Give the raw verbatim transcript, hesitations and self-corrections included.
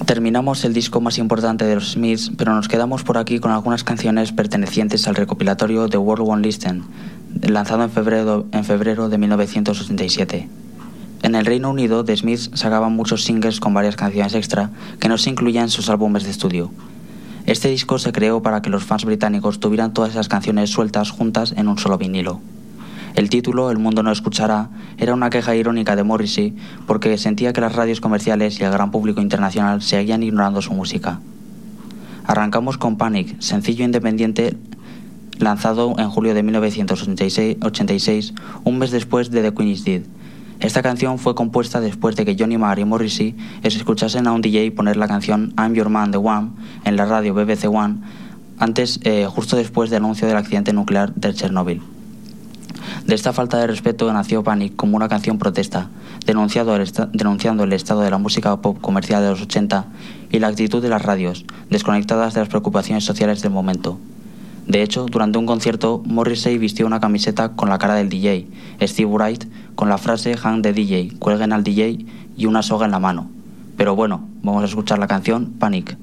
Terminamos el disco más importante de los Smiths, pero nos quedamos por aquí con algunas canciones pertenecientes al recopilatorio The World Won't Listen, lanzado en febrero, en febrero de mil novecientos ochenta y siete. En el Reino Unido, The Smiths sacaban muchos singles con varias canciones extra que no se incluían en sus álbumes de estudio. Este disco se creó para que los fans británicos tuvieran todas esas canciones sueltas juntas en un solo vinilo. El título, El mundo no escuchará, era una queja irónica de Morrissey porque sentía que las radios comerciales y el gran público internacional seguían ignorando su música. Arrancamos con Panic, sencillo independiente lanzado en julio de mil novecientos ochenta y seis, un mes después de The Queen is Dead. Esta canción fue compuesta después de que Johnny Marr y Morrissey escuchasen a un D J poner la canción I'm Your Man The One en la radio B B C One, antes, eh, justo después del anuncio del accidente nuclear de Chernóbil. De esta falta de respeto nació Panic como una canción protesta, denunciando el, esta- denunciando el estado de la música pop comercial de los ochenta y la actitud de las radios, desconectadas de las preocupaciones sociales del momento. De hecho, durante un concierto, Morrissey vistió una camiseta con la cara del D J, Steve Wright, con la frase Hang the D J, cuelguen al D J y una soga en la mano. Pero bueno, vamos a escuchar la canción Panic.